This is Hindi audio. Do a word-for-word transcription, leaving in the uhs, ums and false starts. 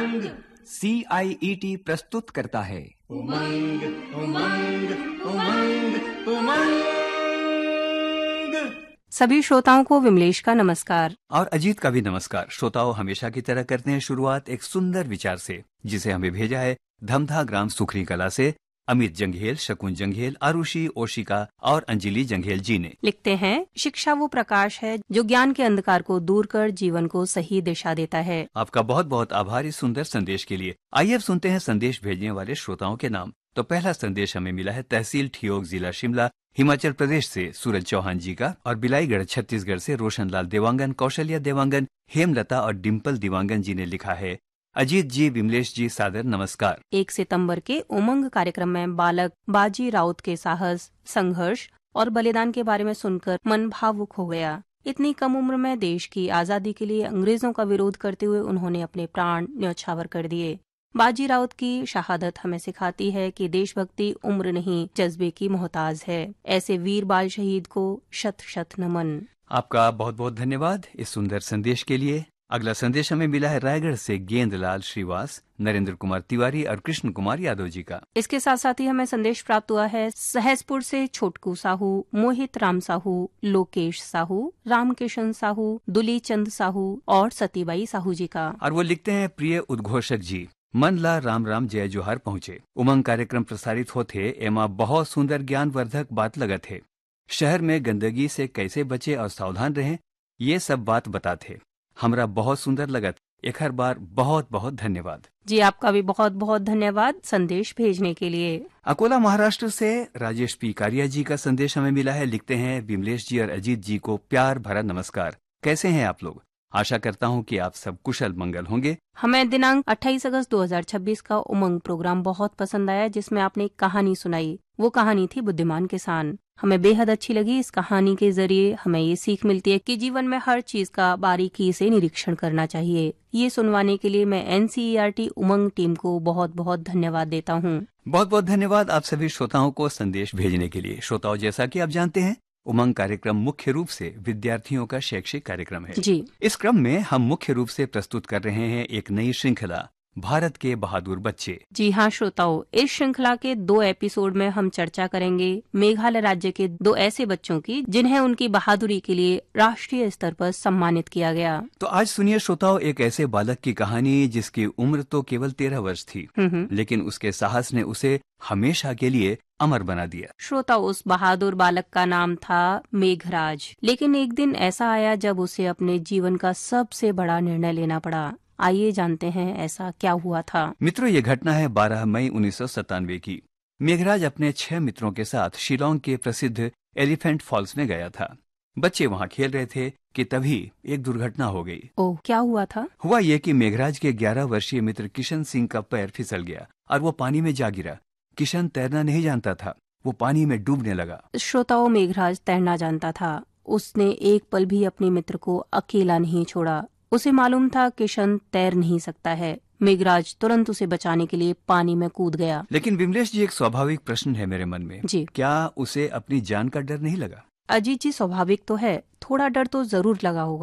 उमंग सी आई ई टी प्रस्तुत करता है उमंग उमंग उमंग उमंग। सभी श्रोताओं को विमलेश का नमस्कार और अजीत का भी नमस्कार। श्रोताओं, हमेशा की तरह करते हैं शुरुआत एक सुंदर विचार से, जिसे हमें भेजा है धमधा ग्राम सुखरी कला से अमित जंघेल, शकुन जंघेल, आरुषि, ओशिका और अंजलि जंघेल जी ने। लिखते हैं, शिक्षा वो प्रकाश है जो ज्ञान के अंधकार को दूर कर जीवन को सही दिशा देता है। आपका बहुत बहुत आभार इस सुंदर संदेश के लिए। आइए अब सुनते हैं संदेश भेजने वाले श्रोताओं के नाम। तो पहला संदेश हमें मिला है तहसील ठियोग, जिला शिमला, हिमाचल प्रदेश से सूरज चौहान जी का, और बिलाईगढ़ छत्तीसगढ़ से रोशनलाल देवांगन, कौशल्या देवांगन, हेमलता और डिम्पल देवांगन जी ने लिखा है, अजीत जी, विमलेश जी, सादर नमस्कार। एक सितंबर के उमंग कार्यक्रम में बालक बाजी राउत के साहस, संघर्ष और बलिदान के बारे में सुनकर मन भावुक हो गया। इतनी कम उम्र में देश की आजादी के लिए अंग्रेजों का विरोध करते हुए उन्होंने अपने प्राण न्यौछावर कर दिए। बाजी राउत की शहादत हमें सिखाती है कि देशभक्ति उम्र नहीं, जज्बे की मोहताज है। ऐसे वीर बाल शहीद को शत शत नमन। आपका बहुत बहुत धन्यवाद इस सुंदर संदेश के लिए। अगला संदेश हमें मिला है रायगढ़ से गेंदलाल श्रीवास, नरेंद्र कुमार तिवारी और कृष्ण कुमार यादव जी का। इसके साथ साथ ही हमें संदेश प्राप्त हुआ है सहसपुर से छोटकू साहू, मोहित राम साहू, लोकेश साहू, रामकिशन साहू, दुली चंद साहू और सतीबाई साहू जी का। और वो लिखते हैं, प्रिय उद्घोषक जी, मन ला राम राम जय जोहार पहुँचे। उमंग कार्यक्रम प्रसारित होते एमा बहुत सुंदर ज्ञानवर्धक बात लगत है। शहर में गंदगी से कैसे बचे और सावधान रहें, ये सब बात बताते। हमरा बहुत सुंदर लगत। एक हर बार बहुत बहुत धन्यवाद जी। आपका भी बहुत बहुत धन्यवाद संदेश भेजने के लिए। अकोला महाराष्ट्र से राजेश पी कारिया जी का संदेश हमें मिला है। लिखते हैं, विमलेश जी और अजीत जी को प्यार भरा नमस्कार। कैसे हैं आप लोग? आशा करता हूं कि आप सब कुशल मंगल होंगे। हमें दिनांक अट्ठाईस अगस्त दो हज़ार छब्बीस का उमंग प्रोग्राम बहुत पसंद आया, जिसमें आपने एक कहानी सुनाई। वो कहानी थी बुद्धिमान किसान। हमें बेहद अच्छी लगी। इस कहानी के जरिए हमें ये सीख मिलती है कि जीवन में हर चीज का बारीकी से निरीक्षण करना चाहिए। ये सुनवाने के लिए मैं N C E R T उमंग टीम को बहुत बहुत धन्यवाद देता हूँ। बहुत बहुत धन्यवाद आप सभी श्रोताओं को संदेश भेजने के लिए। श्रोताओं, जैसा कि आप जानते हैं, उमंग कार्यक्रम मुख्य रूप से विद्यार्थियों का शैक्षिक कार्यक्रम है जी। इस क्रम में हम मुख्य रूप से प्रस्तुत कर रहे हैं एक नई श्रृंखला, भारत के बहादुर बच्चे। जी हाँ श्रोताओं, इस श्रृंखला के दो एपिसोड में हम चर्चा करेंगे मेघालय राज्य के दो ऐसे बच्चों की जिन्हें उनकी बहादुरी के लिए राष्ट्रीय स्तर पर सम्मानित किया गया। तो आज सुनिए श्रोताओं, एक ऐसे बालक की कहानी जिसकी उम्र तो केवल तेरह वर्ष थी, लेकिन उसके साहस ने उसे हमेशा के लिए अमर बना दिया। श्रोता, उस बहादुर बालक का नाम था मेघराज। लेकिन एक दिन ऐसा आया जब उसे अपने जीवन का सबसे बड़ा निर्णय लेना पड़ा। आइए जानते हैं ऐसा क्या हुआ था। मित्रों, ये घटना है बारह मई उन्नीस सौ सत्तानवे की। मेघराज अपने छह मित्रों के साथ शिलोंग के प्रसिद्ध एलिफेंट फॉल्स में गया था। बच्चे वहाँ खेल रहे थे कि तभी एक दुर्घटना हो गई। ओह, क्या हुआ था? हुआ ये कि मेघराज के ग्यारह वर्षीय मित्र किशन सिंह का पैर फिसल गया और वो पानी में जा गिरा। किशन तैरना नहीं जानता था, वो पानी में डूबने लगा। श्रोताओं, मेघराज तैरना जानता था। उसने एक पल भी अपने मित्र को अकेला नहीं छोड़ा। उसे मालूम था किशन तैर नहीं सकता है। मेघराज तुरंत उसे बचाने के लिए पानी में कूद गया। लेकिन विमलेश जी, एक स्वाभाविक प्रश्न है मेरे मन में जी। क्या उसे अपनी जान का डर नहीं लगा? अजीत जी, स्वाभाविक तो है, थोड़ा डर तो जरूर लगा होगा।